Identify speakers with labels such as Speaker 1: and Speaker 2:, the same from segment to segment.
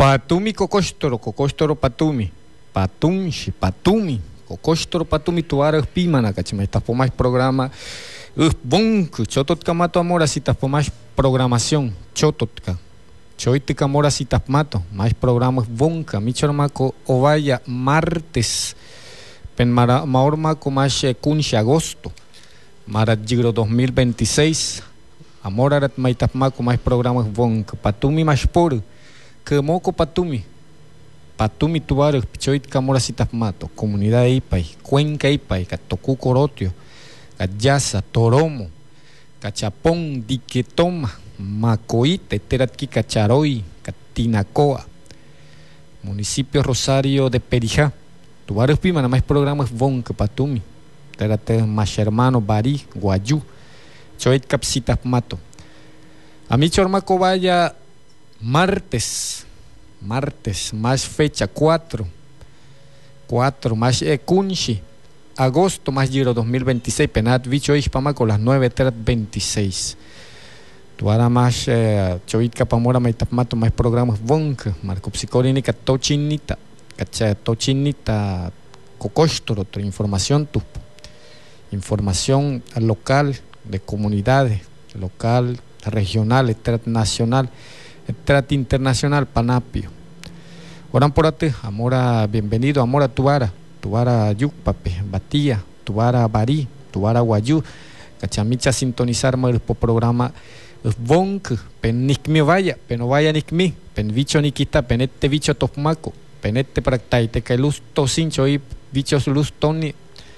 Speaker 1: Patumi kokostoro, kokostoro patumi. Patumshi, patumi. Kokostoro patumi tuara pimana, cachima. Estas por más programa. Bonk, chototka mato amora citas por más programación. Chototka. Choitika mora citas mato. Más programas bonka. Michormaco ovaya martes. Pen maormaco más kunshi agosto. Marat Giro 2026. Amorarat maitapmaco más programas bonka. Patumi más por. Que moco patumi tubar pichoit camora citas mato comunidad ipay cuenca ipay catocu corotio cayasa toromo cachapón diquetoma macoite teratki cacharoy catinacoa municipio Rosario de Perijá tubar pimana más programas bonca patumi terate más hermano Bari Guayú choit capcitas mato a mi chormaco vaya martes, más fecha 4 más kunshi, agosto más Giro 2026, penat bicho ispama con las 9:26. Tuara más choitka pamora maitapmato más programas bonk, marco psicorínica tochinita, cacha tochinita cocostro, información tu información local de comunidades, local, regional, nacional. Trata internacional Panapio. Oran por ate, amora, bienvenido, amora tuara yukpape, batía, tuara bari, tuara guayú, cachamicha sintonizar el programa bonk, pen nikmi vaya, pen no vaya nikmi, pen bicho nikita, pen este bicho topmaco, pen este praktaite, que luz tosincho y bichos luz toni,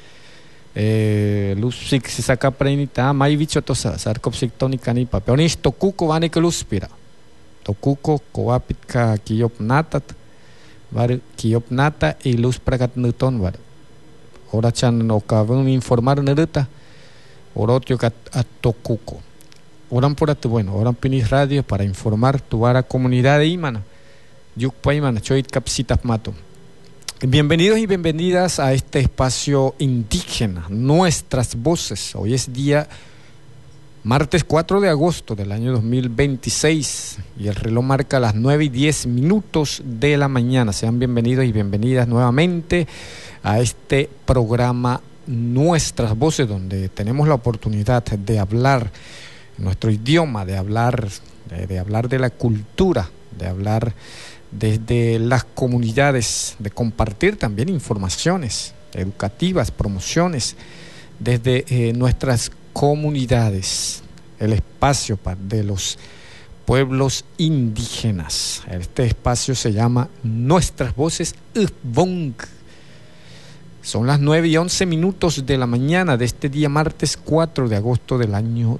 Speaker 1: luz sik si saca prenita, mai bicho tosa, sarcopsictónica nipa, pero esto cuco vane que luz pira. Tokuko koapitka kiyopnatat var kiyopnata y luz pragat nuton var ora chan okavun informar nerita orotio kat atokuko oran por atu bueno oran pinis radio para informar tu vara comunidad de Imana yukpa Imana choit capsitas mato. Bienvenidos y bienvenidas a este espacio indígena, nuestras voces. Hoy es día martes 4 de agosto del año 2026 y el reloj marca las 9:10 de la mañana. Sean bienvenidos y bienvenidas nuevamente a este programa Nuestras Voces, donde tenemos la oportunidad de hablar nuestro idioma, de hablar de la cultura, de hablar desde las comunidades, de compartir también informaciones educativas, promociones desde nuestras comunidades, el espacio de los pueblos indígenas. Este espacio se llama Nuestras Voces Ubonk. Son las 9:11 de la mañana de este día martes 4 de agosto del año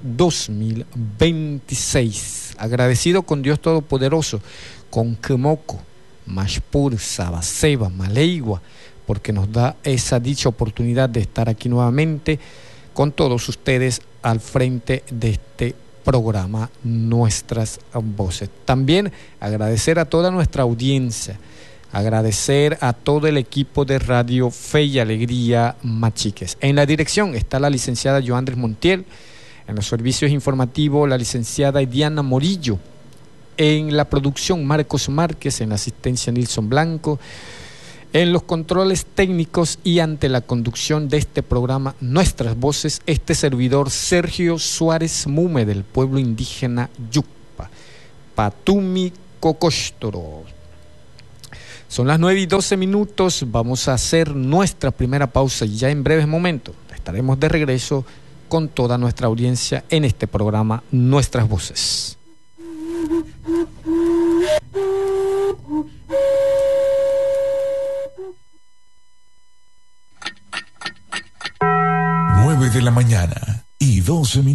Speaker 1: 2026. Agradecido con Dios Todopoderoso, con Kemoco, Mashpur, Sabaseba, Maleigua, porque nos da esa dicha oportunidad de estar aquí nuevamente con todos ustedes al frente de este programa Nuestras Voces. También agradecer a toda nuestra audiencia, agradecer a todo el equipo de Radio Fe y Alegría Machiques. En la dirección está la licenciada Joandres Montiel, en los servicios informativos la licenciada Diana Morillo, en la producción Marcos Márquez, en la asistencia Nilson Blanco, en los controles técnicos y ante la conducción de este programa Nuestras Voces, este servidor Sergio Suárez Mume del pueblo indígena Yukpa, Patumi Kokostoro. Son las 9:12, vamos a hacer nuestra primera pausa y ya en breves momentos estaremos de regreso con toda nuestra audiencia en este programa Nuestras Voces.
Speaker 2: De la mañana y 12 minutos.